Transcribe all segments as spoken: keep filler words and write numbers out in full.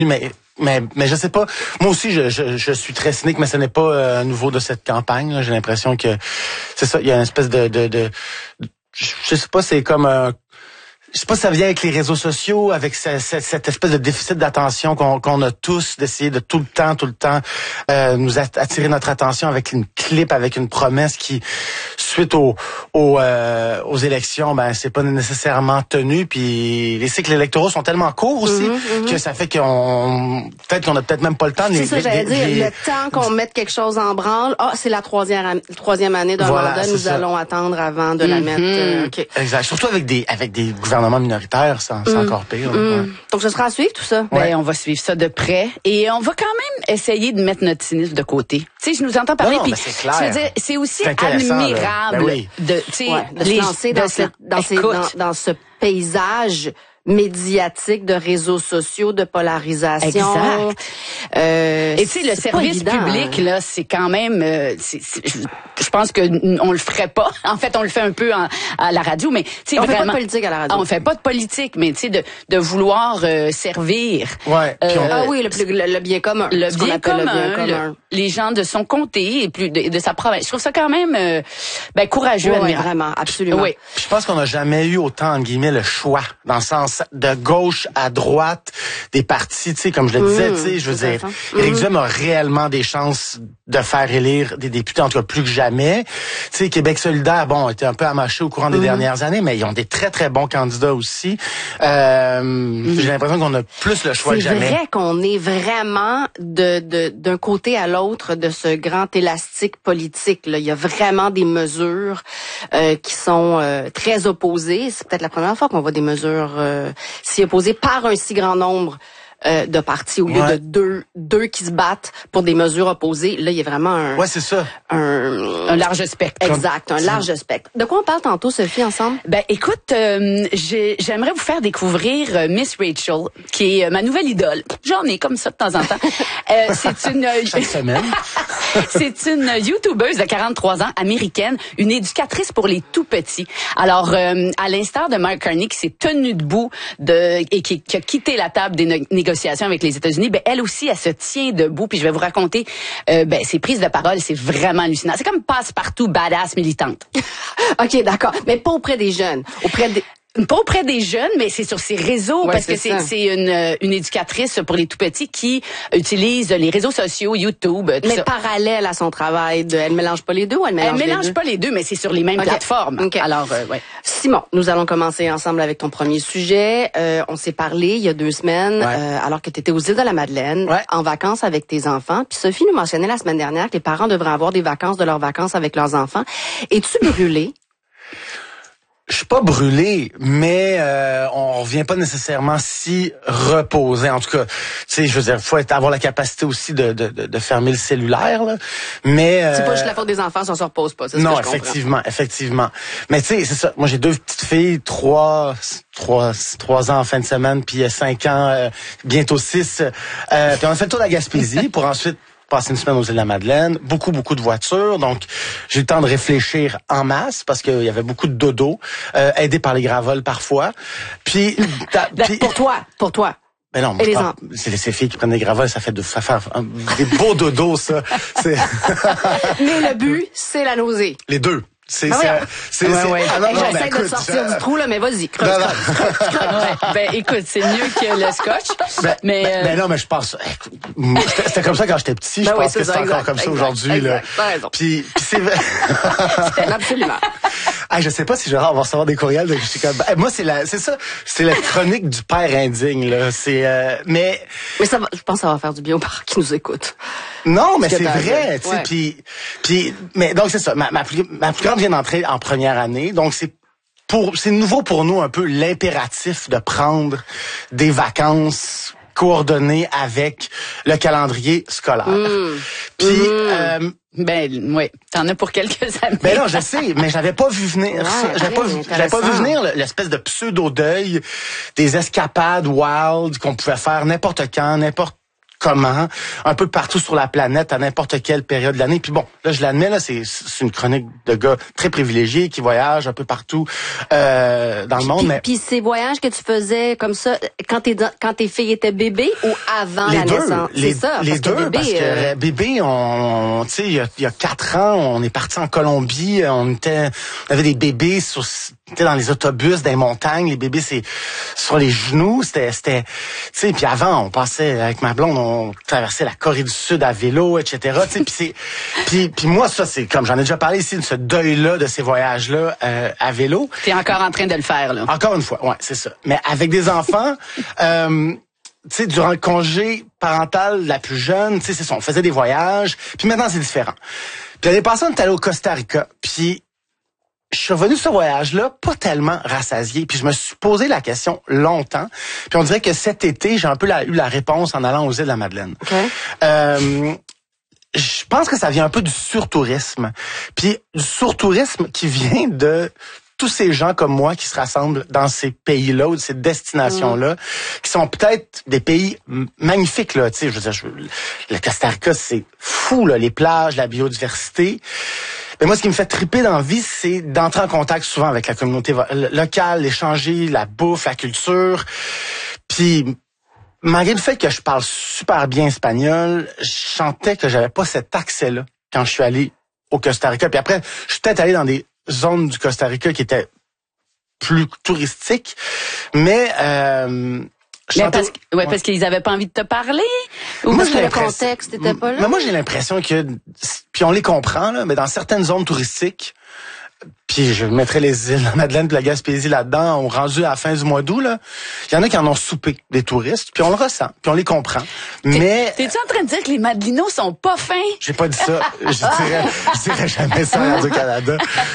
Mais mais mais je sais pas. Moi aussi, je je, je suis très cynique, mais ce n'est pas euh, nouveau de cette campagne. Là. J'ai l'impression que c'est ça. Il y a une espèce de de, de, de je sais pas. C'est comme un Je sais pas si ça vient avec les réseaux sociaux, avec ce, ce, cette espèce de déficit d'attention qu'on, qu'on a tous, d'essayer de tout le temps, tout le temps euh, nous attirer notre attention avec une clip, avec une promesse qui, suite aux aux, euh, aux élections, ben c'est pas nécessairement tenu. Puis les cycles électoraux sont tellement courts aussi mm-hmm, mm-hmm. que ça fait qu'on peut-être qu'on a peut-être même pas le temps. C'est les, ça, les, j'allais les, dire. Les... Le temps qu'on mette quelque chose en branle, ah, c'est la troisième troisième année d'un voilà, mandat, nous ça. allons attendre avant de mm-hmm. la mettre. Euh, okay. Exact. Surtout avec des avec des gouvernements minoritaire, c'est, c'est mmh. encore pire. Mmh. Ouais. Donc, ce sera à suivre, tout ça? Ouais. Ben, on va suivre ça de près. Et on va quand même essayer de mettre notre cynisme de côté. Tu sais, je nous entends parler, puis c'est clair. Je veux dire, c'est aussi c'est admirable ben oui. de, tu sais, ouais, de les, se lancer dans, de ce, dans, ces, dans, dans ce paysage médiatique de réseaux sociaux, de polarisation. Exact. Euh, Et tu sais, le service évident, public, hein. là, c'est quand même... Euh, c'est, c'est, je, je pense que on le ferait pas. En fait, on le fait un peu en, à la radio, mais tu sais, on vraiment... fait pas de politique à la radio. On fait pas de politique, mais tu sais, de, de vouloir euh, servir... Ouais. Euh, on... Ah oui, le, plus, le, le bien commun. Le ce bien commun, le bien commun. Le, les gens de son comté et plus de, de sa province. Je trouve ça quand même euh, ben, courageux, ouais, admirable. Vraiment, absolument. Oui. Je pense qu'on n'a jamais eu autant, entre guillemets, le choix, dans le sens de gauche à droite des partis, tu sais, comme je le disais, mmh, tu sais, je veux dire, Éric mmh. Duhem a réellement des chances de faire élire des députés, en tout cas plus que jamais. Tu sais, Québec solidaire, bon, était un peu amaché au courant des mmh. dernières années, mais ils ont des très, très bons candidats aussi. Euh, mmh. J'ai l'impression qu'on a plus le choix c'est que jamais. C'est vrai qu'on est vraiment de, de d'un côté à l'autre de ce grand élastique politique. Là. Il y a vraiment des mesures euh, qui sont euh, très opposées. C'est peut-être la première fois qu'on voit des mesures euh, s'y opposer par un si grand nombre euh, de partis au lieu ouais. de deux deux qui se battent pour des mesures opposées. Là, il y a vraiment un ouais, c'est ça. un, un large spectre. Exact, un large spectre. De quoi on parle tantôt, Sophie, ensemble? Ben, écoute, euh, j'ai, j'aimerais vous faire découvrir euh, Miss Rachel, qui est euh, ma nouvelle idole. J'en ai comme ça de temps en temps. euh, c'est une chaque semaine. C'est une YouTubeuse de quarante-trois ans, américaine, une éducatrice pour les tout petits. Alors, euh, à l'instar de Mark Carney, qui s'est tenu debout de et qui, qui a quitté la table des no- négociations avec les États-Unis, ben elle aussi, elle se tient debout. Puis je vais vous raconter euh, ben ses prises de parole, c'est vraiment hallucinant. C'est comme passe-partout badass militante. Ok, d'accord, mais pas auprès des jeunes, auprès des Pas auprès des jeunes, mais c'est sur ses réseaux, ouais, parce c'est que c'est, c'est une, une éducatrice pour les tout-petits qui utilise les réseaux sociaux, YouTube, tout mais ça. parallèle à son travail, de, elle mélange pas les deux ou elle mélange Elle les mélange deux? pas les deux, mais c'est sur les mêmes okay. plateformes. Okay. Alors, euh, ouais. Simon, nous allons commencer ensemble avec ton premier sujet. Euh, on s'est parlé il y a deux semaines, ouais. euh, alors que tu étais aux îles de la Madeleine, ouais. en vacances avec tes enfants. Puis Sophie nous mentionnait la semaine dernière que les parents devraient avoir des vacances de leurs vacances avec leurs enfants. Es-tu brûlé? Je suis pas brûlé, mais euh, on revient pas nécessairement si reposé. En tout cas, tu sais, je veux dire, faut être, avoir la capacité aussi de, de, de fermer le cellulaire. Là. Mais euh, c'est pas juste la faute des enfants, si on se repose pas. C'est non, ce que je effectivement, comprends. effectivement. Mais tu sais, c'est ça. Moi, j'ai deux petites filles, trois, trois, trois ans en fin de semaine, puis cinq ans, euh, bientôt six. Euh, puis on a fait le tour de la Gaspésie pour ensuite passé une semaine aux îles de la Madeleine, beaucoup, beaucoup de voitures. Donc, j'ai eu le temps de réfléchir en masse parce qu'il y avait beaucoup de dodo, euh, aidé par les gravoles parfois. Puis, puis pour toi, pour toi. Ben non, moi, je prends, c'est ces filles qui prennent des gravoles, ça fait de ça fait un, des beaux dodos, ça. C'est mais le but, c'est la nausée. Les deux. C'est, ben c'est, c'est, ouais, ouais. Ah, non, non, j'essaie ben, de sortir je... du trou, là, mais vas-y, creuse, non, non. creuse, creuse, creuse. Ouais. Ben, écoute, c'est mieux que le scotch. Ben, mais, ben, euh... ben non, mais je pense, c'était, c'était comme ça quand j'étais petit, ben je oui, pense que c'est, c'est encore comme ça exact, aujourd'hui, exact, là. T'as raison. Puis, puis c'est absolument. Ah, je sais pas si je vais recevoir des courriels de, je suis comme, moi, c'est la, c'est ça, c'est la chronique du père indigne, là. C'est, euh, mais. Mais ça va, je pense que ça va faire du bien aux parents qui nous écoutent. Non, mais c'est vrai, tu sais, ouais. puis, puis, mais donc c'est ça. Ma, ma plus, ma plus grande vient d'entrer en première année, donc c'est pour, c'est nouveau pour nous un peu l'impératif de prendre des vacances coordonnées avec le calendrier scolaire. Mmh. Puis, mmh. euh, ben oui, t'en as pour quelques années. Ben non, je sais, mais j'avais pas vu venir ouais, ça. J'avais pas, j'avais pas vu venir l'espèce de pseudo deuil des escapades wild qu'on pouvait faire n'importe quand, n'importe comment, un peu partout sur la planète, à n'importe quelle période de l'année. Puis bon, là, je l'admets, là, c'est, c'est une chronique de gars très privilégiés qui voyagent un peu partout euh, dans le monde. Puis, mais puis ces voyages que tu faisais comme ça, quand tes quand tes filles étaient bébés ou avant les la deux, naissance? les, C'est ça, les parce deux, que bébé, parce que euh... bébé, on, tu sais, il y a, il y a quatre ans, on est parti en Colombie, on était, on avait des bébés sur, était dans les autobus, dans les montagnes, les bébés, c'est sur les genoux, c'était, c'était, tu sais, puis avant, on passait avec ma blonde, on traversait la Corée du Sud à vélo, et cetera. Tu sais, puis c'est, puis, puis moi, ça, c'est comme j'en ai déjà parlé ici de ce deuil-là, de ces voyages-là euh, à vélo. T'es encore en train de le faire, là. Encore une fois, ouais, c'est ça. Mais avec des enfants, euh, tu sais, durant le congé parental la plus jeune, tu sais, c'est ça, on faisait des voyages. Puis maintenant, c'est différent. Puis l'année passée, on est allé au Costa Rica. Puis je suis revenu sur ce voyage-là, pas tellement rassasié. Puis je me suis posé la question longtemps. Puis on dirait que cet été, j'ai un peu la, eu la réponse en allant aux îles de la Madeleine. Okay. Euh, je pense que ça vient un peu du surtourisme. Puis du surtourisme qui vient de tous ces gens comme moi qui se rassemblent dans ces pays-là ou ces destinations-là, mmh. qui sont peut-être des pays magnifiques, là. Tu sais, je veux dire, je, le Costa Rica, c'est fou, là, les plages, la biodiversité. Mais moi, ce qui me fait triper dans la vie, c'est d'entrer en contact souvent avec la communauté locale, échanger la bouffe, la culture. Puis, malgré le fait que je parle super bien espagnol, je sentais que j'avais pas cet accès-là quand je suis allé au Costa Rica. Puis après, je suis peut-être allé dans des zones du Costa Rica qui étaient plus touristiques, mais... Euh, Mais parce, que, ouais, parce qu'ils avaient pas envie de te parler? Ou moi, parce que le contexte n'était pas là? Mais moi, j'ai l'impression que, puis on les comprend, là, mais dans certaines zones touristiques, puis je mettrais les îles de la Madeleine et la Gaspésie là-dedans, on rendu à la fin du mois d'août, là, il y en a qui en ont soupé, des touristes, puis on le ressent, puis on les comprend. Mais... T'es-tu en train de dire que les Madelinos sont pas fins? J'ai pas dit ça. Je dirais, je dirais jamais ça à Radio-Canada.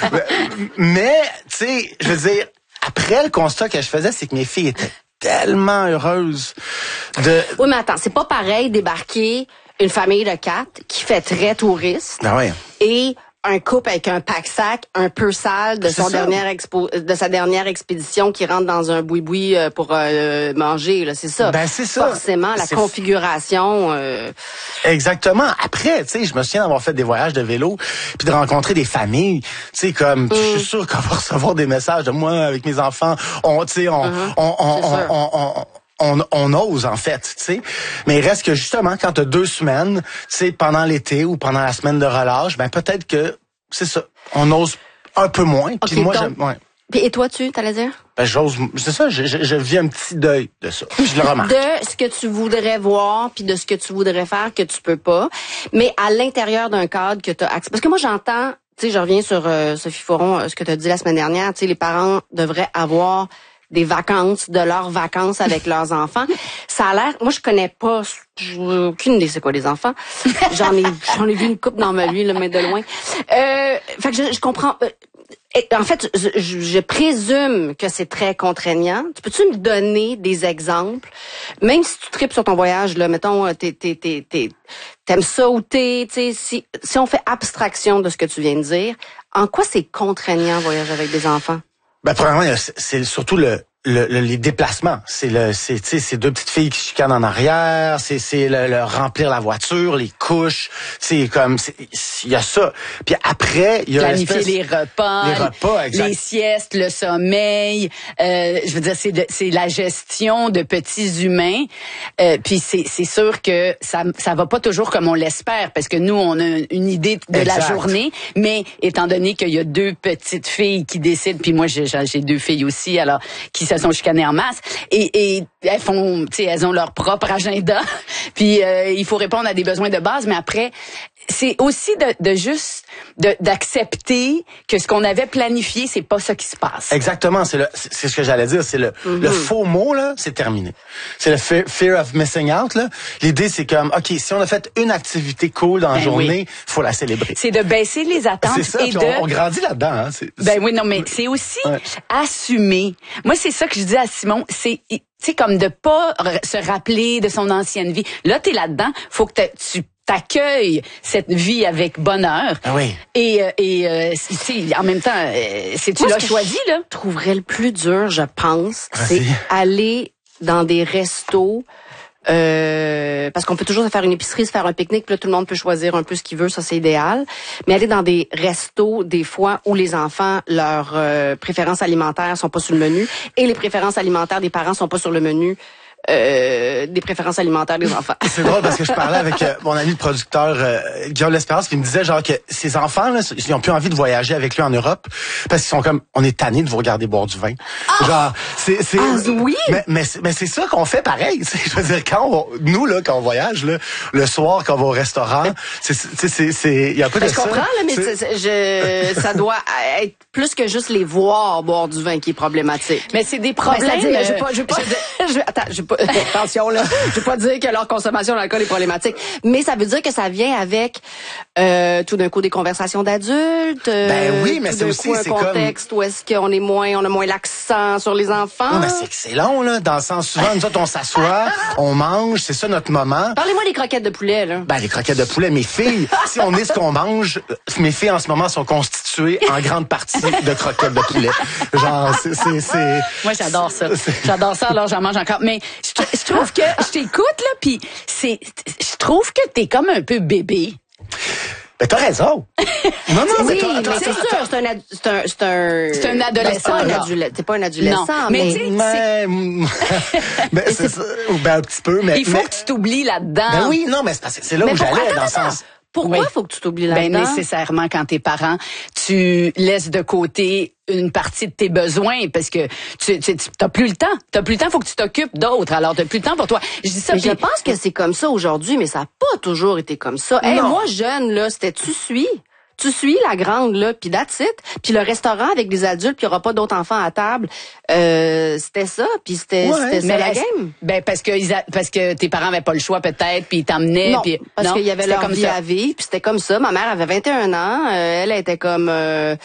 Mais, tu sais, je veux dire, après, le constat que je faisais, c'est que mes filles étaient tellement heureuses de... Oui, mais attends, c'est pas pareil débarquer une famille de quatre qui fait très touriste. Ah ouais. Et un couple avec un pack-sac un peu sale de C'est son ça. dernière expo, de sa dernière expédition qui rentre dans un boui-boui pour euh, manger, là, c'est ça. Ben, c'est ça. Forcément, la c'est configuration... Euh... Exactement. Après, tu sais, je me souviens d'avoir fait des voyages de vélo puis de rencontrer des familles, tu sais, comme, mm. je suis sûr qu'on va recevoir des messages de moi avec mes enfants, on, tu sais, on, Mm-hmm. on, on, on, on, on On, on ose, en fait, tu sais. Mais il reste que, justement, quand tu as deux semaines, tu sais, pendant l'été ou pendant la semaine de relâche, ben peut-être que, c'est ça, on ose un peu moins. Puis Okay, moi, donc, j'aime... Ouais. Puis et toi, tu, t'allais dire? Ben, j'ose... C'est ça, je, je, je vis un petit deuil de ça. Je le remarque. De ce que tu voudrais voir, puis de ce que tu voudrais faire que tu peux pas. Mais à l'intérieur d'un cadre que tu as accès. Parce que moi, j'entends... Tu sais, je reviens sur euh, Sophie Fauron, euh, ce que tu as dit la semaine dernière. Tu sais, les parents devraient avoir... des vacances, de leurs vacances avec leurs enfants. Ça a l'air... Moi, je connais pas... J'ai aucune idée c'est quoi les enfants. J'en ai j'en ai vu une couple dans ma vie, là, mais de loin. Euh, fait que je, je comprends... Et, en fait, je, je, je présume que c'est très contraignant. Tu peux-tu me donner des exemples? Même si tu tripes sur ton voyage, là, mettons, t'es, t'es, t'es, t'es, t'aimes ça ou t'es... t'sais, si, si on fait abstraction de ce que tu viens de dire, en quoi c'est contraignant, voyager avec des enfants? Ben, premièrement, c'est surtout le, le, le les déplacements. C'est le, c'est, tu sais, c'est deux petites filles qui chicanent en arrière. C'est, c'est le, le remplir la voiture, les couches. C'est comme, il y a ça. Puis après, il y a planifier les repas, les repas, exact. les siestes, le sommeil. Euh, je veux dire, c'est, de, c'est la gestion de petits humains. Euh, puis c'est, c'est sûr que ça, ça va pas toujours comme on l'espère, parce que nous, on a une idée de exact. La journée. Mais étant donné qu'il y a deux petites filles qui décident, puis moi j'ai, j'ai deux filles aussi, alors qui se sont chicanées en masse, et, et elles font, tu sais, elles ont leur propre agenda. Puis euh, il faut répondre à des besoins de base, mais après. C'est aussi de, de juste de, d'accepter que ce qu'on avait planifié, c'est pas ça qui se passe. Exactement, c'est le, c'est ce que j'allais dire, c'est le, mm-hmm. le faux mot là, c'est terminé. C'est le fear, fear of missing out là. L'idée c'est comme, ok, si on a fait une activité cool dans la ben journée, oui. faut la célébrer. C'est de baisser les attentes. C'est ça, et de... on, on grandit là-dedans. Hein. C'est, ben c'est... oui, non, mais c'est aussi ouais. assumer. Moi, c'est ça que je dis à Simon, c'est tu sais comme de pas se rappeler de son ancienne vie. Là, t'es là-dedans, faut que tu t'accueilles cette vie avec bonheur. Ah oui. Et, et euh, en même temps, c'est tu l'as choisi, là. Je trouverais le plus dur, je pense, Merci. c'est aller dans des restos. Euh, parce qu'on peut toujours se faire une épicerie, se faire un pique-nique, puis là, tout le monde peut choisir un peu ce qu'il veut, ça c'est idéal. Mais aller dans des restos, des fois, où les enfants, leurs euh, préférences alimentaires sont pas sur le menu, et les préférences alimentaires des parents sont pas sur le menu. Euh, des préférences alimentaires des enfants. C'est drôle parce que je parlais avec euh, mon ami le producteur euh, Guillaume L'Espérance qui me disait genre que ses enfants là, ils ont plus envie de voyager avec lui en Europe parce qu'ils sont comme on est tannés de vous regarder boire du vin. Oh! Genre c'est c'est ah, oui. mais mais, mais c'est ça qu'on fait pareil, je veux dire quand on, nous là quand on voyage là, le soir quand on va au restaurant, c'est c'est c'est c'est il y a pas ben, de je ça. Je comprends là mais c'est, c'est, je ça doit être plus que juste les voir boire du vin qui est problématique. Mais c'est des problèmes. Ben, je veux pas je veux pas je veux, attends, je veux pas attention là, je veux pas dire que leur consommation d'alcool est problématique, mais ça veut dire que ça vient avec euh, tout d'un coup des conversations d'adultes. Euh, ben oui, mais tout c'est d'un aussi coup, un c'est contexte comme... où est-ce qu'on est moins, on a moins l'accent sur les enfants. Non, mais c'est excellent là, dans le sens souvent nous autres on s'assoit, on mange, c'est ça notre moment. Parlez-moi des croquettes de poulet là. Ben les croquettes de poulet, mes filles, si on est ce qu'on mange, mes filles en ce moment sont constituées en grande partie de croquettes de poulet. Genre c'est c'est c'est. Moi j'adore ça, j'adore ça alors j'en mange encore. Mais je, je trouve que je t'écoute là, puis c'est, je trouve que t'es comme un peu bébé. Ben t'as raison. Non non, oui, mais, toi, mais c'est sûr, c'est un, ad, c'est un, c'est un, c'est un adolescent. C'est pas un adolescent, c'est pas un adolescent, non, mais, mais, mais ben, c'est ça, ben un petit peu, mais il faut mais, que tu t'oublies là-dedans. Ben oui, non, mais c'est, parce que c'est là mais où pour, j'allais attends, dans le attends, sens. Pourquoi oui. faut que tu t'oublies là-dedans? Ben nécessairement quand t'es parent, tu laisses de côté une partie de tes besoins parce que tu, tu, tu t'as plus le temps. T'as plus le temps, faut que tu t'occupes d'autres. Alors t'as plus le temps pour toi. Je dis ça. Mais pis... je pense que c'est comme ça aujourd'hui, mais ça n'a pas toujours été comme ça. Hey, moi jeune là, c'était tu suis. Tu suis la grande là, puis that's it. Puis le restaurant avec des adultes, puis il y aura pas d'autres enfants à table. Euh, c'était ça, puis c'était ouais, c'était ça la game. Ben parce que ils a, parce que tes parents avaient pas le choix peut-être, puis ils t'emmenaient. Non, pis, parce non, qu'il y avait leur comme vie ça. à vivre, puis c'était comme ça. Ma mère avait vingt et un ans, euh, elle était comme euh,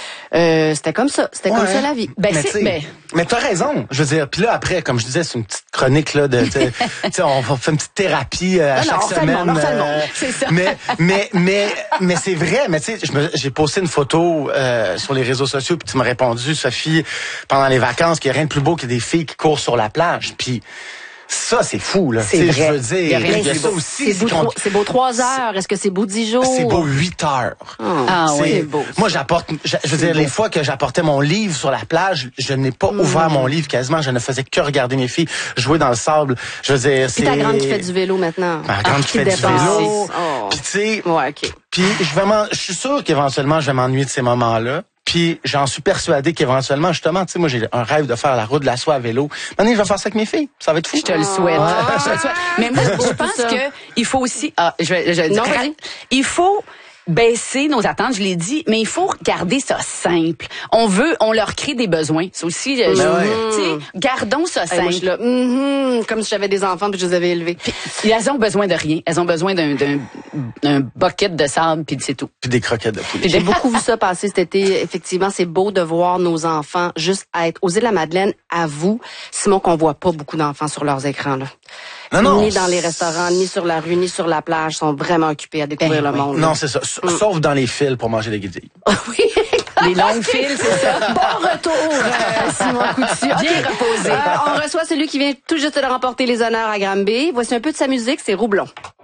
euh, c'était comme ça, c'était ouais. comme ça la vie. Ben mais c'est ben mais t'as raison. Je veux dire, puis là après, comme je disais, c'est une petite chronique là de, tu sais, on fait une petite thérapie euh, à non, chaque non, semaine. Euh, c'est ça. Mais mais mais mais c'est vrai. Mais tu sais, j'ai posté une photo euh, sur les réseaux sociaux, puis tu m'as répondu, Sophie, pendant les vacances, qu'il y a rien de plus beau que des filles qui courent sur la plage, puis. Ça, c'est fou, là. C'est vrai. Je veux dire, il y a rien il y a c'est ça beau, aussi. C'est beau, tro- c'est beau trois heures. Est-ce que c'est beau dix jours? C'est beau huit heures. Oh, ah c'est, oui, c'est beau. Moi, j'apporte, je, je veux dire, beau. Les fois que j'apportais mon livre sur la plage, je n'ai pas mmh. ouvert mon livre quasiment. Je ne faisais que regarder mes filles jouer dans le sable. Je veux dire, c'est... Puis ta grande qui fait du vélo maintenant. Ma grande ah, qui fait du vélo. Oh. Puis tu sais... Ouais, OK. Puis je vais m'en, je suis sûr qu'éventuellement, je vais m'ennuyer de ces moments-là. Puis j'en suis persuadé qu'éventuellement, justement, tu sais, moi j'ai un rêve de faire la route de la soie à vélo. Maintenant, je vais faire ça avec mes filles. Ça va être fou. Je te le souhaite. Ah. Je te le souhaite. Mais moi, je pense que il faut aussi. Ah, je vais. Je vais non, dire, il faut baisser nos attentes, je l'ai dit, mais il faut garder ça simple. On veut, on leur crée des besoins. C'est aussi, ben je, ouais. tu sais, gardons ça hey, simple. moi, je suis là, mm-hmm, comme si j'avais des enfants puis je les avais élevés. Puis, elles ont besoin de rien. Elles ont besoin d'un, d'un, d'un bucket de sable puis c'est tout. Puis des croquettes de poulet. J'ai beaucoup vu ça passer cet été. Effectivement, c'est beau de voir nos enfants juste être aux îles de la Madeleine. À vous, Simon, qu'on voit pas beaucoup d'enfants sur leurs écrans là. Non, non. Ni dans les restaurants, ni sur la rue, ni sur la plage, sont vraiment occupés à découvrir ben, le monde. Non, c'est ça. Mm. Sauf dans les fils pour manger des guédilles. Oui. Les longues fils, c'est ça. Bon retour, euh, Simon Coutu. Bien okay. reposé. Euh, on reçoit celui qui vient tout juste de remporter les honneurs à Granby. Voici un peu de sa musique, c'est Roublon.